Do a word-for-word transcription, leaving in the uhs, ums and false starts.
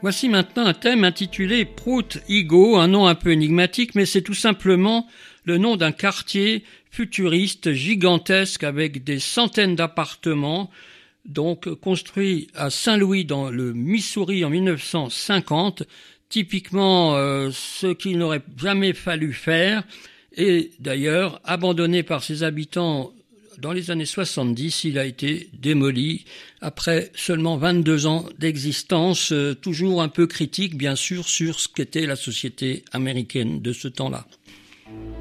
Voici maintenant un thème intitulé Prout-Igoe, un nom un peu énigmatique, mais c'est tout simplement le nom d'un quartier futuriste gigantesque avec des centaines d'appartements, donc construit à Saint-Louis dans le Missouri en mille neuf cent cinquante, typiquement euh, ce qu'il n'aurait jamais fallu faire, et d'ailleurs abandonné par ses habitants dans les années soixante-dix, il a été démoli après seulement vingt-deux ans d'existence, euh, toujours un peu critique bien sûr sur ce qu'était la société américaine de ce temps-là.